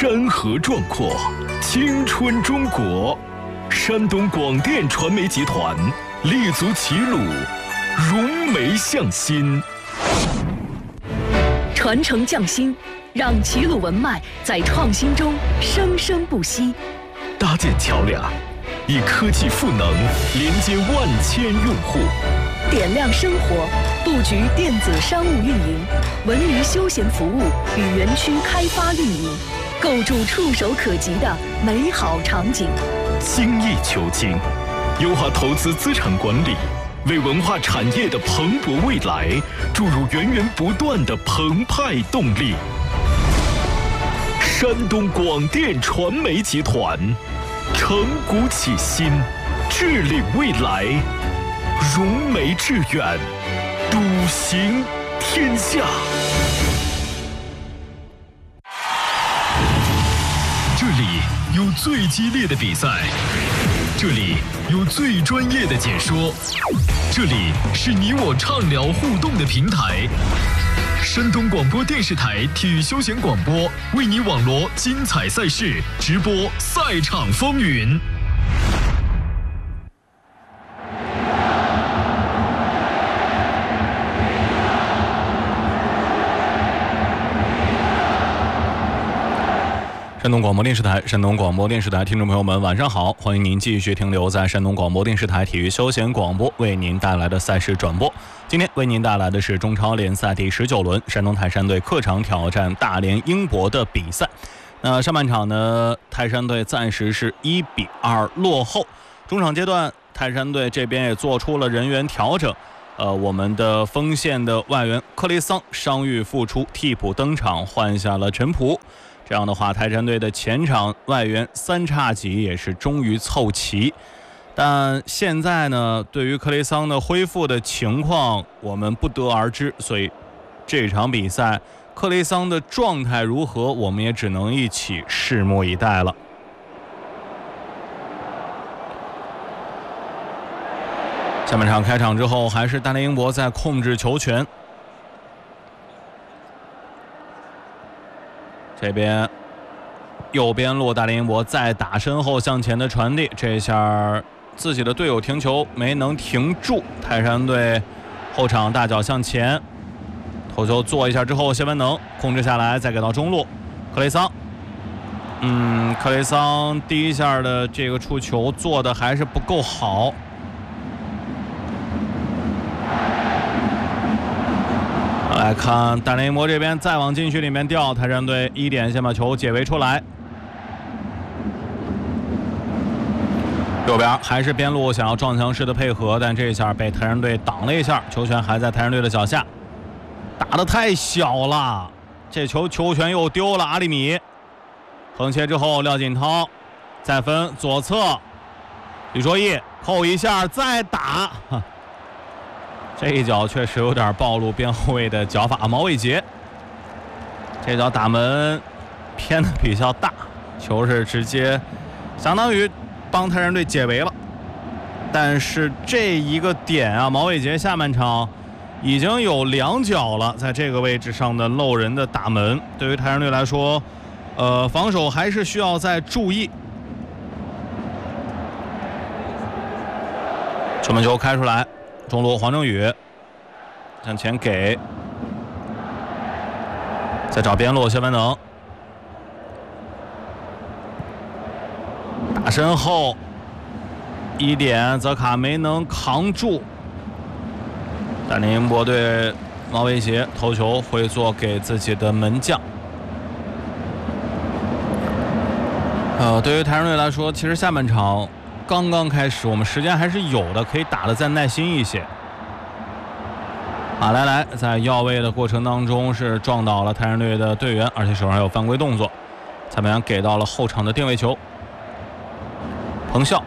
山河壮阔，青春中国。山东广电传媒集团立足齐鲁，融媒向心， 传承匠心，让齐鲁文脉在创新中生生不息。 搭建桥梁，以科技赋能连接万千用户。 点亮生活，布局电子商务运营、文娱休闲服务与园区开发运营，构筑触手可及的美好场景。 精益求精，优化投资资产管理，为文化产业的蓬勃未来注入源源不断的澎湃动力。山东广电传媒集团，承股启新，致力未来，融媒致远，笃行天下。这里有最激烈的比赛，这里有最专业的解说，这里是你我畅聊互动的平台。山东广播电视台体育休闲广播为你网罗精彩赛事，直播赛场风云。山东广播电视台，山东广播电视台听众朋友们，晚上好！欢迎您继续停留在山东广播电视台体育休闲广播为您带来的赛事转播。今天为您带来的是中超联赛第19轮，山东泰山队客场挑战大连英博的比赛。那上半场呢，泰山队暂时是1-2落后。中场阶段，泰山队这边也做出了人员调整。我们的锋线的外援克雷桑伤愈复出，替补登场，换下了陈普。这样的话，泰山队的前场外援三叉戟也是终于凑齐。但现在呢，对于克雷桑的恢复的情况我们不得而知，所以这场比赛克雷桑的状态如何，我们也只能一起拭目以待了。下半场开场之后，还是大连英博在控制球权。这边右边路，大连英博再打身后向前的传递，这下自己的队友停球没能停住，泰山队后场大脚向前，头球做一下之后，谢文能控制下来，再给到中路，克雷桑。克雷桑第一下的这个触球做的还是不够好。来看大连英博这边再往禁区里面掉，泰山队1点先把球解围出来。右边还是边路想要撞墙式的配合，但这一下被泰山队挡了一下，球权还在泰山队的脚下，打得太小了，这球权又丢了。阿里米横切之后，廖锦涛再分左侧，吕卓毅扣一下再打，这一脚确实有点暴露边后卫的脚法。毛伟杰这脚打门偏的比较大，球是直接相当于帮泰山队解围了。但是这一个点啊，毛伟杰下半场已经有2脚了，在这个位置上的漏人的打门，对于泰山队来说防守还是需要再注意。球门球开出来，中路黄正宇向前给，再找边路谢文能打身后1点，泽卡没能扛住。大连英博队毛伟杰头球回做给自己的门将。对于泰山队来说，其实下半场刚刚开始，我们时间还是有的，可以打得再耐心一些。马来莱在要位的过程当中是撞倒了泰山队的队员，而且手上还有犯规动作，裁判员给到了后场的定位球。彭笑，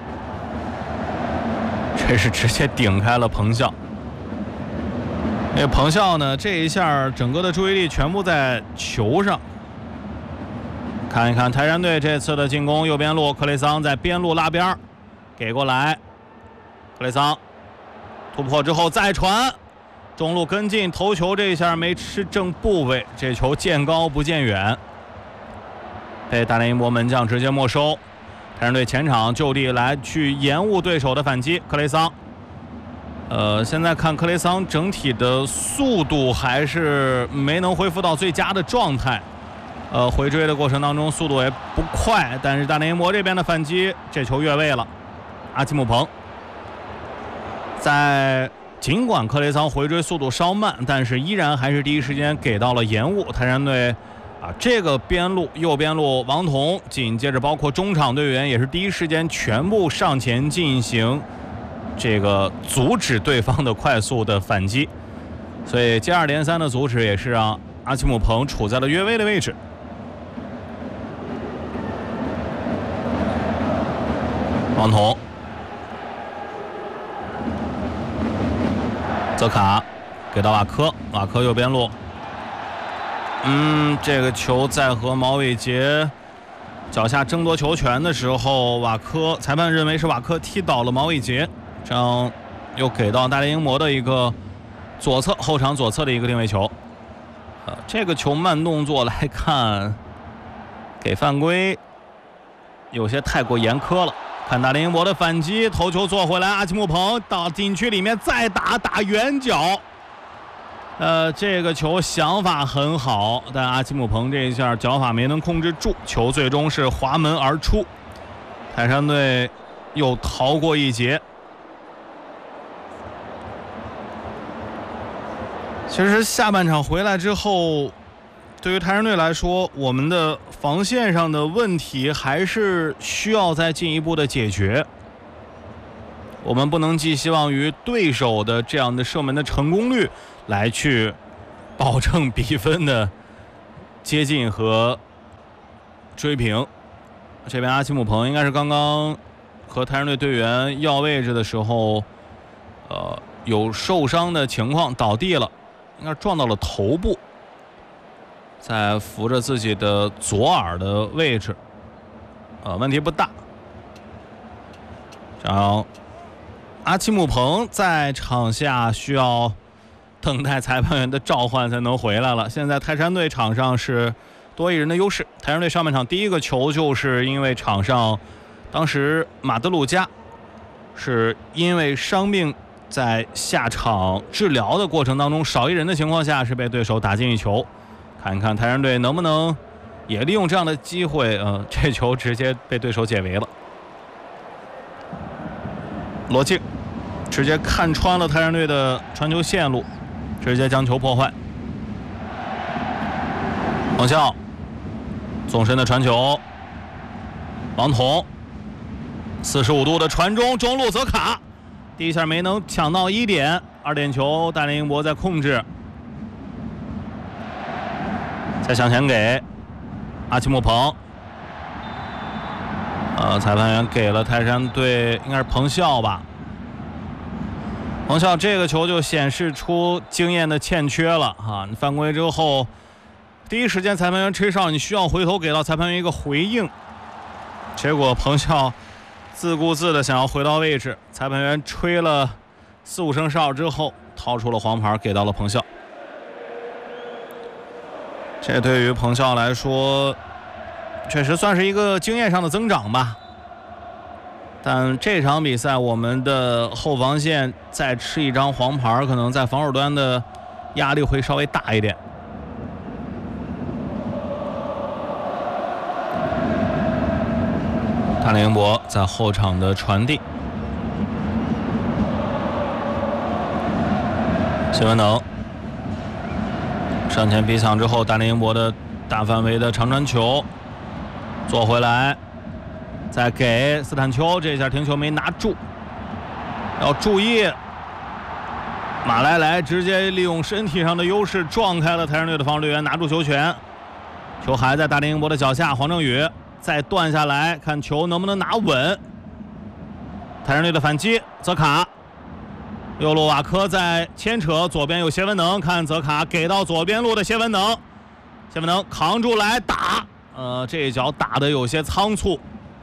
这是直接顶开了彭笑。那个彭笑呢，这一下整个的注意力全部在球上。看一看泰山队这次的进攻，右边路克雷桑在边路拉边给过来，克雷桑突破之后再传，中路跟进，头球这一下没吃正部位，这球见高不见远。 被大连英博门将直接没收。泰山队前场就地来去延误对手的反击，克雷桑。现在看克雷桑整体的速度还是没能恢复到最佳的状态。回追的过程当中速度也不快，但是大连英博这边的反击，这球越位了。阿基姆彭在尽管克雷桑回追速度稍慢，但是依然还是第一时间给到了延误。泰山队这个边路右边路王彤，紧接着包括中场队员也是第一时间全部上前进行这个阻止对方的快速的反击，所以接二连三的阻止也是让阿基姆彭处在了越位的位置。王彤，泽卡给到瓦科，瓦科右边路，这个球在和毛伟杰脚下争夺球权的时候，裁判认为是瓦科踢倒了毛伟杰，这样又给到大连英博的一个左侧后场左侧的一个定位球。这个球慢动作来看，给犯规有些太过严苛了。看大连英博的反击，头球做回来，阿基姆彭到禁区里面再打远角。这个球想法很好，但阿基姆彭这一下脚法没能控制住，球最终是滑门而出。泰山队又逃过一劫。其实下半场回来之后，对于泰山队来说，我们的防线上的问题还是需要再进一步的解决。我们不能寄希望于对手的这样的射门的成功率来去保证比分的接近和追平。这边阿基姆彭应该是刚刚和泰山队队员要位置的时候，有受伤的情况倒地了，应该撞到了头部，在扶着自己的左耳的位置，问题不大。然后阿基姆彭在场下需要等待裁判员的召唤才能回来了。现在泰山队场上是多一人的优势，泰山队上半场第一个球就是因为场上当时马德鲁加是因为伤病在下场治疗的过程当中少一人的情况下是被对手打进一球。看一看泰山队能不能也利用这样的机会，这球直接被对手解围了。罗静直接看穿了泰山队的传球线路，直接将球破坏。王笑纵身的传球，王彤45度的传中，中路泽卡第一下没能抢到1点，2点球大连英博在控制。再向前给阿基姆彭，裁判员给了泰山队应该是彭笑吧。彭笑这个球就显示出经验的欠缺了你犯规之后第一时间裁判员吹哨，你需要回头给到裁判员一个回应，结果彭笑自顾自的想要回到位置，裁判员吹了4-5声哨之后掏出了黄牌给到了彭笑。这对于彭笑来说确实算是一个经验上的增长吧，但这场比赛我们的后防线再吃一张黄牌，可能在防守端的压力会稍微大一点。大连英博在后场的传递，谢文能上前逼抢之后，大连英博的大范围的长传球做回来，再给斯坦丘，这下停球没拿住，要注意马莱莱直接利用身体上的优势撞开了泰山队的防守队员，拿住球权，球还在大连英博的脚下，黄正宇再断下来，看球能不能拿稳。泰山队的反击，泽卡右路瓦科在牵扯，左边有谢文能，看泽卡给到左边路的谢文能，谢文能扛住来打，这一脚打得有些仓促。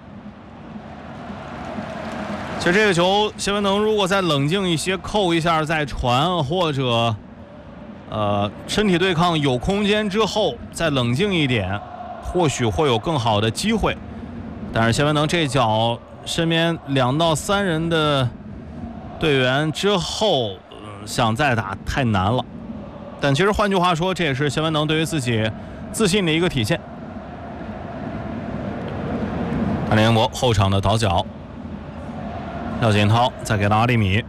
其实这个球谢文能如果再冷静一些，扣一下再传，或者身体对抗有空间之后再冷静一点， 或许会有更好的机会。但是谢文能这脚身边2到3人的队员之后，想再打太难了。但其实换句话说，这也是谢文能对于自己自信的一个体现。大连英博后场的倒脚，廖锦涛再给到阿里米，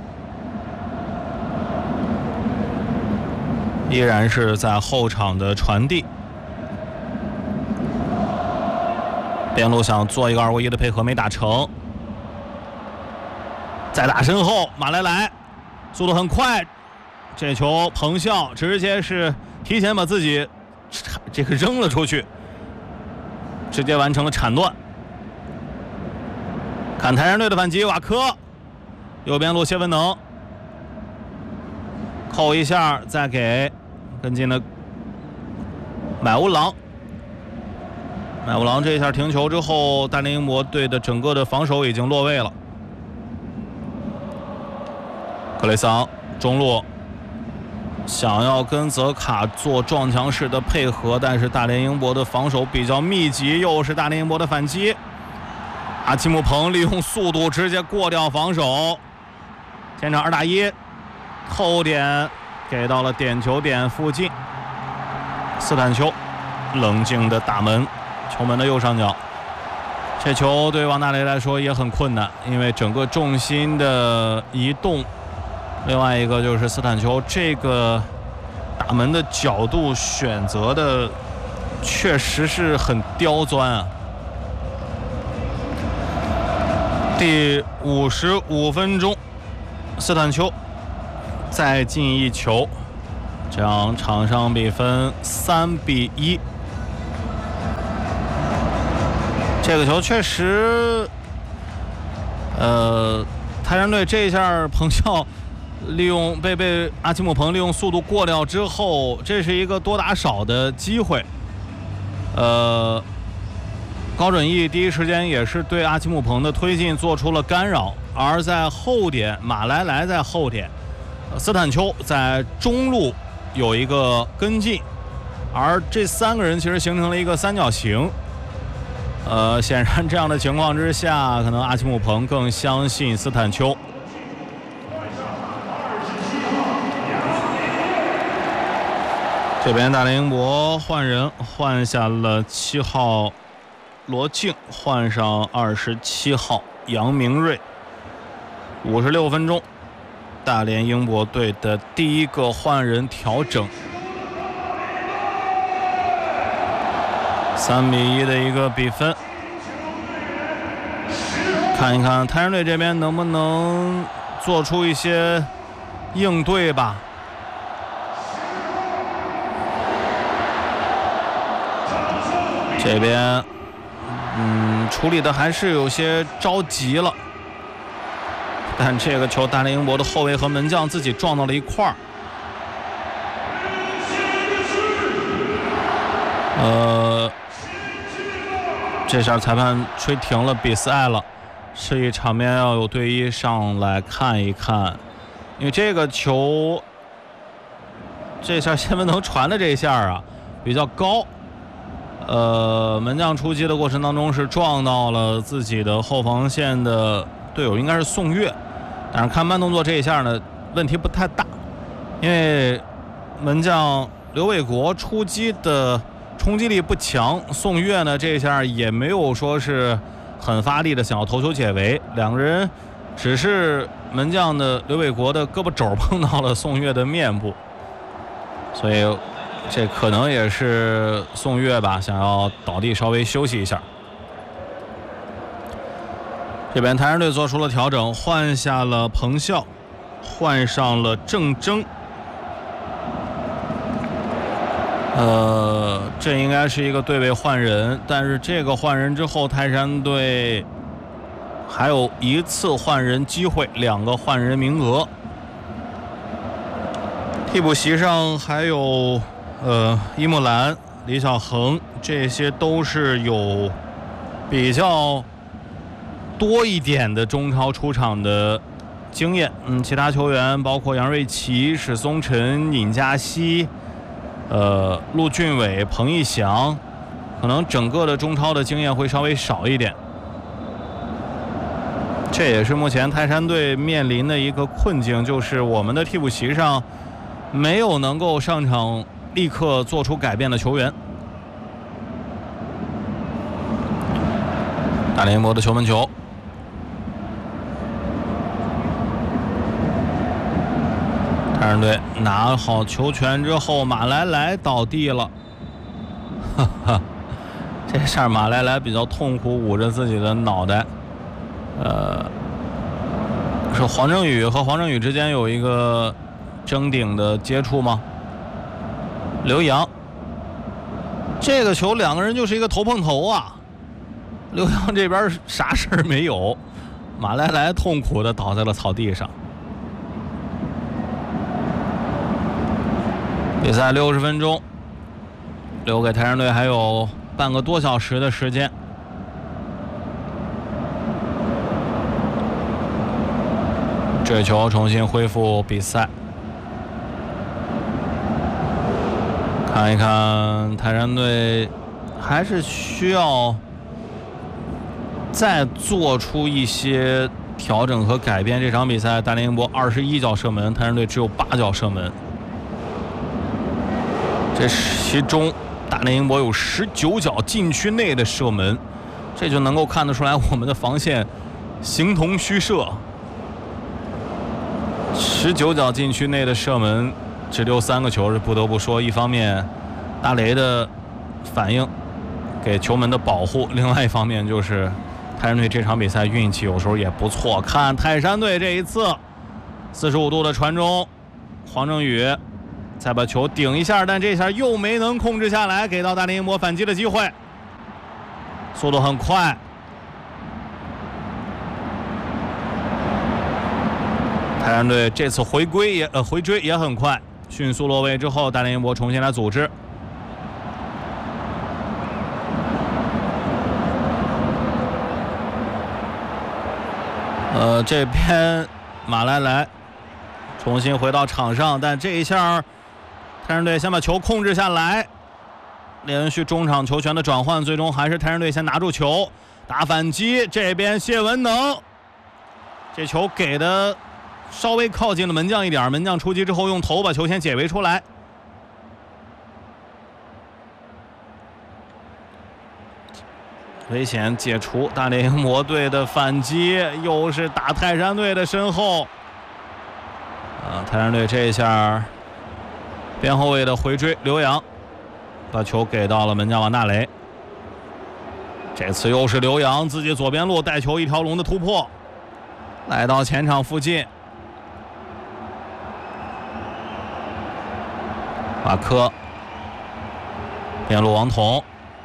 依然是在后场的传递。边路想做一个2-5-1的配合，没打成。再打身后，马来莱速度很快，这球彭笑直接是提前把自己这个扔了出去，直接完成了铲断。看泰山队的反击，瓦科右边路谢文能扣一下，再给跟进的买乌郎。买乌郎这一下停球之后，大连英博队的整个的防守已经落位了。克雷桑中路想要跟泽卡做撞墙式的配合，但是大连英博的防守比较密集，又是大连英博的反击。阿奇姆彭利用速度直接过掉防守，前场2打1，后点给到了点球点附近，斯坦丘冷静的打门，球门的右上角。这球对王大雷来说也很困难，因为整个重心的移动，另外一个就是斯坦丘这个打门的角度选择的确实是很刁钻啊。第55分钟，斯坦丘再进一球，这样场上比分3-1。这个球确实，泰山队这一下彭笑利用被阿奇姆彭利用速度过掉之后，这是一个多打少的机会。高准翼第一时间也是对阿奇姆彭的推进做出了干扰，而在后点马来莱在后点，斯坦丘在中路有一个跟进，而这3个人其实形成了一个三角形。显然这样的情况之下，可能阿奇姆彭更相信斯坦丘。这边大连英博换人，换下了7号罗静，换上27号杨明瑞。56分钟，大连英博队的第一个换人调整，3-1的一个比分。看一看泰山队这边能不能做出一些应对吧。这边处理的还是有些着急了，但这个球大连英博的后卫和门将自己撞到了一块儿。这下裁判吹停了比赛了，示意场边要有队医上来看一看，因为这个球这下谢文能传的这一下啊比较高，门将出击的过程当中是撞到了自己的后防线的队友，应该是宋岳，但是看慢动作这一下呢问题不太大，因为门将刘卫国出击的冲击力不强，宋岳呢这一下也没有说是很发力的想要头球解围，两个人只是门将的刘卫国的胳膊肘碰到了宋岳的面部，所以这可能也是宋岳吧想要倒地稍微休息一下。这边泰山队做出了调整，换下了彭笑，换上了郑铮。这应该是一个对位换人，但是这个换人之后，泰山队还有1次换人机会，2个换人名额。替补席上还有伊木兰、李小恒，这些都是有比较多一点的中超出场的经验。其他球员包括杨瑞琪、史松辰、尹佳熙。陆俊伟、彭义祥， 可能整个的中超的经验会稍微少一点。这也是目前泰山队面临的一个困境，就是我们的替补席上没有能够上场立刻做出改变的球员。大连英博的球门球，泰山队拿好球权之后，马来莱倒地了，哈哈，这下马来莱比较痛苦，捂着自己的脑袋。是黄正宇和黄正宇之间有一个争顶的接触吗？刘洋，这个球两个人就是一个头碰头啊。刘洋这边啥事儿没有，马来莱痛苦的倒在了草地上。比赛60分钟，留给泰山队还有半个多小时的时间。这球重新恢复比赛，看一看泰山队还是需要再做出一些调整和改变。这场比赛大连英博21脚射门，泰山队只有8脚射门，这其中大连英博有19脚禁区内的射门，这就能够看得出来我们的防线形同虚设。19脚禁区内的射门只丢3个球，不得不说，一方面大雷的反应给球门的保护，另外一方面就是泰山队这场比赛运气有时候也不错。看泰山队这一次45度的传中，黄正宇再把球顶一下，但这下又没能控制下来，给到大连英博反击的机会，速度很快。泰山队这次回追也很快，迅速落位之后，大连英博重新来组织。这边马来莱重新回到场上，但这一下泰山队先把球控制下来，连续中场球权的转换，最终还是泰山队先拿住球打反击。这边谢文能，这球给的稍微靠近了门将一点，门将出击之后用头把球先解围出来。危险解除，大连英博队的反击又是打泰山队的身后。泰山队这一下边后卫的回追，刘洋把球给到了门将王大雷。这次又是刘洋自己左边路带球一条龙的突破，来到前场附近。马科，边路王彤，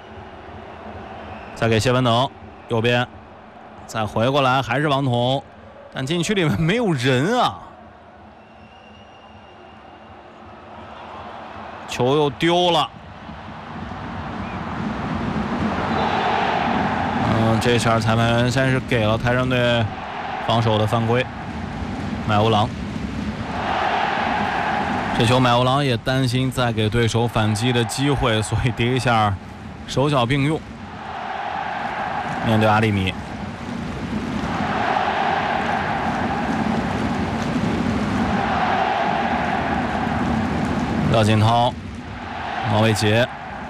再给谢文能，右边，再回过来还是王彤，但禁区里面没有人啊，球又丢了。这下裁判员先是给了泰山队防守的犯规，麦欧郎。这球麦欧郎也担心再给对手反击的机会，所以第一下手脚并用，面对阿利米。廖锦涛、毛伟杰、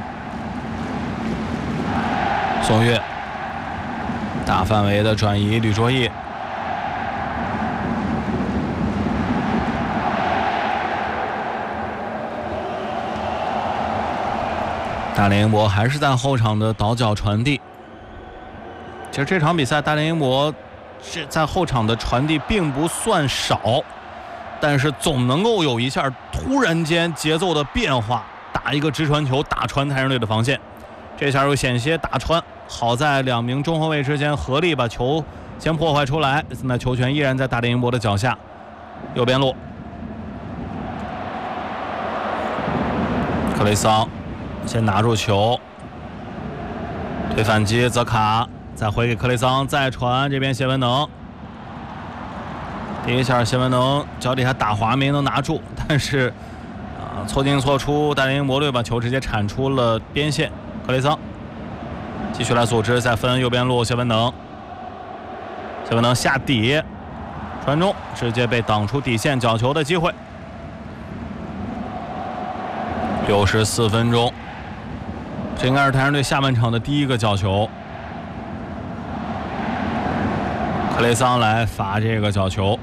宋岳，大范围的转移，吕卓义。大连英博还是在后场的倒脚传递。其实这场比赛大连英博是在后场的传递并不算少，但是总能够有一下突然间节奏的变化，打一个直传球打穿泰山队的防线。这下又险些打穿，好在两名中后卫之间合力把球先破坏出来，现在球权依然在大连英博的脚下。右边路，克雷桑先拿住球，对反击泽卡，再回给克雷桑，再传这边谢文能。第一下谢文能脚底下打滑没能拿住，但是错进错出，大连英博队把球直接铲出了边线。克雷桑继续来组织，再分右边路，谢文能下底传中，直接被挡出底线，角球的机会。64分钟，这应该是泰山队下半场的第一个角球。克雷桑来罚这个角球，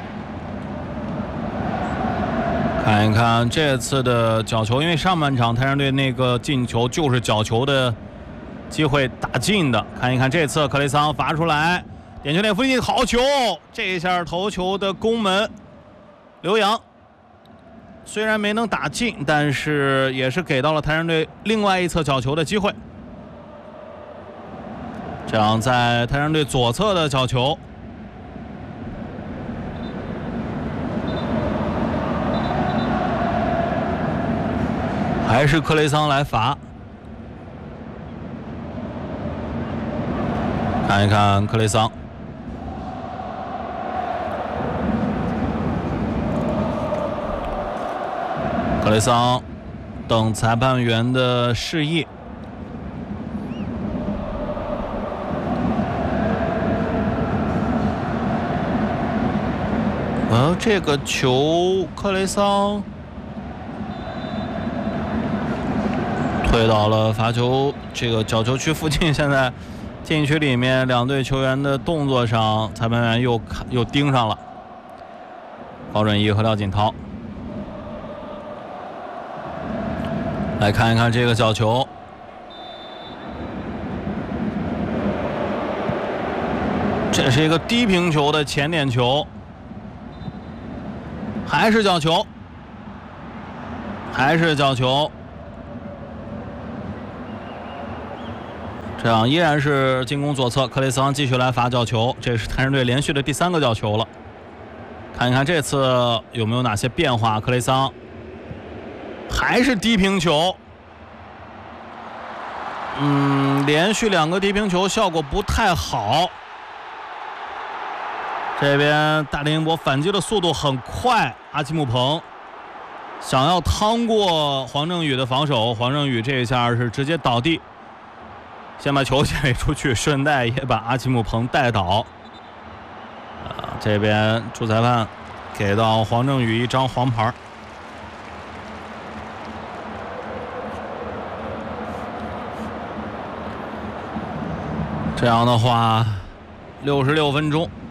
看一看这次的角球，因为上半场泰山队那个进球就是角球的机会打进的。看一看这次克雷桑罚出来，点球点附近好球，这一下头球的攻门，刘洋虽然没能打进，但是也是给到了泰山队另外一侧角球的机会。这样在泰山队左侧的角球，还是克雷桑来罚。看一看克雷桑，克雷桑等裁判员的示意。这个球克雷桑推到了罚球这个角球区附近，现在禁区里面两队球员的动作上，裁判员又盯上了高准翼和廖锦涛。来看一看这个角球，这是一个低平球的前点球，还是角球，这样依然是进攻左侧，克雷桑继续来罚角球，这是泰山队连续的第3个角球了。看一看这次有没有哪些变化，克雷桑还是低平球，连续2个低平球效果不太好。这边大林英博反击的速度很快，阿基姆彭想要趟过黄正宇的防守，黄正宇这一下是直接倒地，先把球给出去，顺带也把阿基姆彭带倒。这边主裁判给到黄正宇一张黄牌。这样的话，66分钟，